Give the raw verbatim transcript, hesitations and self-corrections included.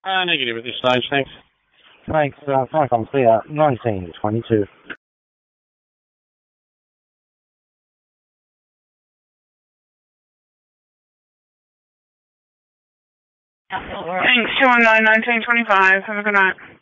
Uh, negative at this stage, thanks. Thanks. Uh, Frank, I'm clear. nineteen twenty-two. Thanks, two one nine, nineteen twenty-five. Have a good night.